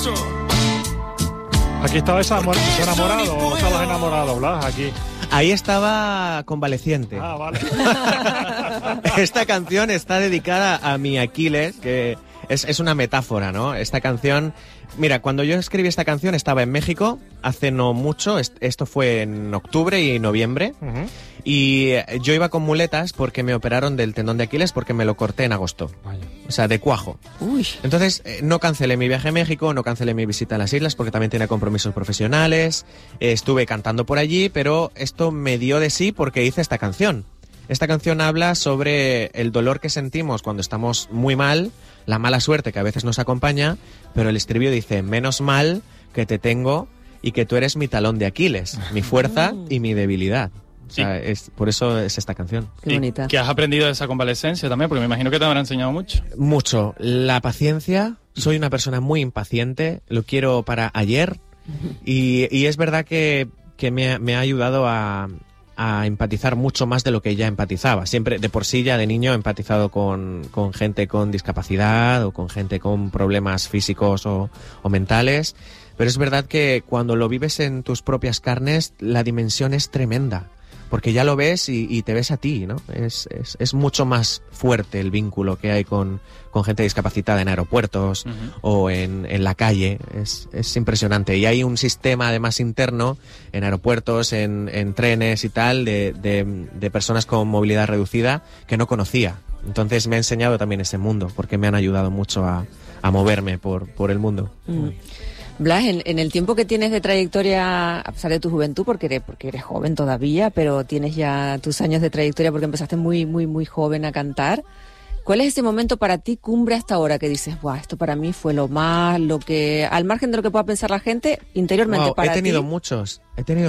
Aquí estaba ese enamorado, o estabas enamorado, Blas, aquí. Ahí estaba convaleciente. Ah, vale. Esta canción está dedicada a mi Aquiles, que es una metáfora, ¿no? Esta canción... Mira, cuando yo escribí esta canción estaba en México, hace no mucho, esto fue en octubre y noviembre, y yo iba con muletas porque me operaron del tendón de Aquiles porque me lo corté en agosto. Vaya. O sea, de cuajo. Uy. Entonces, no cancelé mi viaje a México, no cancelé mi visita a las islas porque también tenía compromisos profesionales, estuve cantando por allí, pero esto me dio de sí porque hice esta canción. Esta canción habla sobre el dolor que sentimos cuando estamos muy mal, la mala suerte que a veces nos acompaña, pero el estribillo dice, menos mal que te tengo y que tú eres mi talón de Aquiles, mi fuerza y mi debilidad. O sea, por eso es esta canción. Qué bonita. ¿Qué has aprendido de esa convalescencia también? Porque me imagino que te habrá enseñado mucho. Mucho. La paciencia. Soy una persona muy impaciente. Lo quiero para ayer. Y es verdad que me ha ayudado a empatizar mucho más de lo que ya empatizaba. Siempre, de por sí, ya de niño he empatizado con gente con discapacidad o con gente con problemas físicos o mentales. Pero es verdad que cuando lo vives en tus propias carnes, la dimensión es tremenda. Porque ya lo ves y te ves a ti, ¿no? Es mucho más fuerte el vínculo que hay con gente discapacitada en aeropuertos o en la calle. Es impresionante. Y hay un sistema además interno en aeropuertos, en trenes y tal, de personas con movilidad reducida que no conocía. Entonces me ha enseñado también ese mundo, porque me han ayudado mucho a moverme por el mundo. Blas, en el tiempo que tienes de trayectoria, a pesar de tu juventud, porque eres joven todavía, pero tienes ya tus años de trayectoria porque empezaste muy, muy, muy joven a cantar, ¿cuál es ese momento para ti cumbre hasta ahora que dices, ¡buah, esto para mí fue lo que, al margen de lo que pueda pensar la gente, interiormente para ti? He tenido muchos.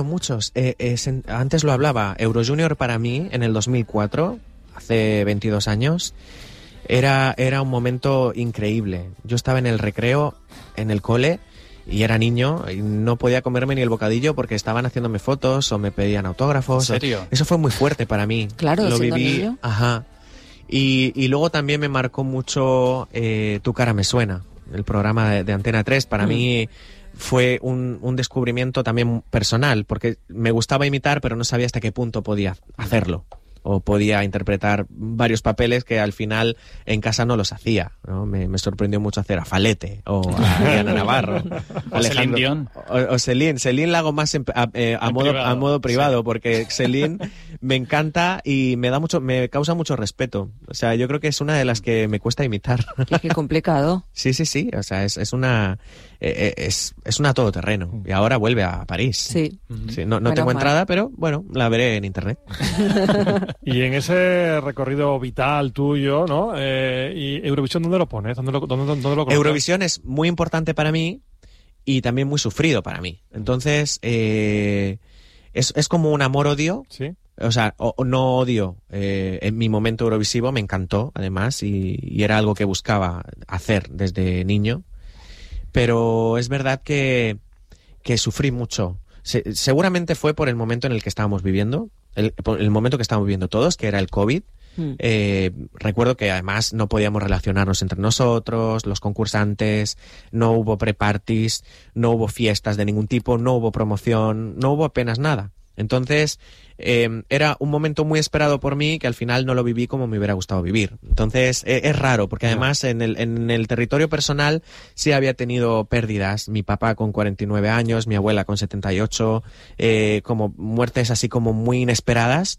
Antes lo hablaba, Eurojunior para mí, en el 2004, hace 22 años, era un momento increíble. Yo estaba en el recreo, en el cole, y era niño y no podía comerme ni el bocadillo porque estaban haciéndome fotos o me pedían autógrafos. ¿En serio? Eso fue muy fuerte para mí. Claro, lo siendo viví. niño. Ajá. Y luego también me marcó mucho Tu cara me suena, el programa de Antena 3. Para mí fue un descubrimiento también personal, porque me gustaba imitar, pero no sabía hasta qué punto podía hacerlo. O podía interpretar varios papeles que al final en casa no los hacía, ¿no? Me sorprendió mucho hacer a Falete o a Diana Navarro. O Celine Dion. O Celine. Celine la hago más a modo privado, sí. Porque Celine me encanta y me causa mucho respeto. O sea, yo creo que es una de las que me cuesta imitar. Qué complicado. Sí. O sea, es una todoterreno. Y ahora vuelve a París. Sí. Sí, no tengo entrada, pero bueno, la veré en internet. Y en ese recorrido vital tuyo, ¿no? ¿Y Eurovisión dónde lo pones? ¿Dónde lo colocas? Eurovisión es muy importante para mí y también muy sufrido para mí. Entonces, es como un amor-odio. Sí. O sea, no odio. En mi momento eurovisivo me encantó, además, y era algo que buscaba hacer desde niño. Pero es verdad que sufrí mucho. Seguramente fue por el momento en el que estábamos viviendo. El momento que estábamos viviendo todos, que era el COVID. Recuerdo que además no podíamos relacionarnos entre nosotros, los concursantes, no hubo pre-parties, no hubo fiestas de ningún tipo, no hubo promoción, no hubo apenas nada. Entonces, era un momento muy esperado por mí que al final no lo viví como me hubiera gustado vivir. Entonces, es raro, porque además en el territorio personal sí había tenido pérdidas. Mi papá con 49 años, mi abuela con 78, como muertes así como muy inesperadas.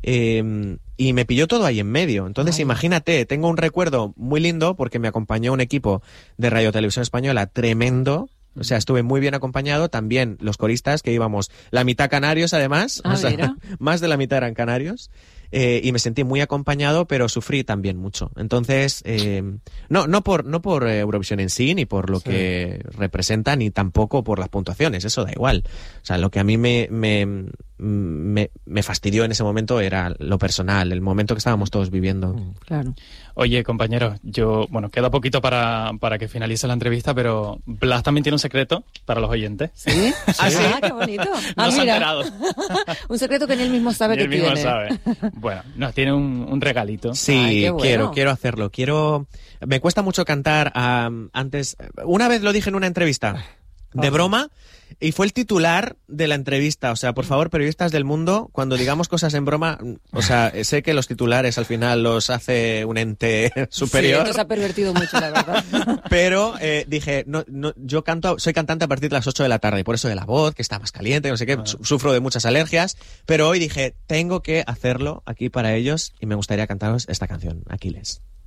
Y me pilló todo ahí en medio. Entonces, imagínate, tengo un recuerdo muy lindo porque me acompañó un equipo de Radio Televisión Española tremendo. O sea, estuve muy bien acompañado, también los coristas que íbamos, la mitad canarios además, o sea, más de la mitad eran canarios, y me sentí muy acompañado, pero sufrí también mucho. Entonces, no por Eurovisión en sí, ni por lo que representa, ni tampoco por las puntuaciones, eso da igual. O sea, lo que a mí me fastidió en ese momento era lo personal, el momento que estábamos todos viviendo. Claro. Oye, compañero, queda poquito para que finalice la entrevista, pero Blas también tiene un secreto para los oyentes. ¿Sí? ¿Ah, sí? Qué bonito. No se ha mira. enterado. Un secreto que ni él mismo sabe que tiene. Él mismo sabe. Bueno, nos tiene un regalito. Sí, Ay, qué bueno. quiero hacerlo. Me cuesta mucho cantar. Antes, una vez lo dije en una entrevista, de broma, y fue el titular de la entrevista. O sea, por favor, periodistas del mundo, cuando digamos cosas en broma, o sea, sé que los titulares al final los hace un ente superior. Sí, esto se ha pervertido mucho, la verdad. Pero dije, yo soy cantante a partir de las 8 de la tarde, y por eso de la voz, que está más caliente, no sé qué, sufro de muchas alergias, pero hoy dije, tengo que hacerlo aquí para ellos, y me gustaría cantaros esta canción, Aquiles.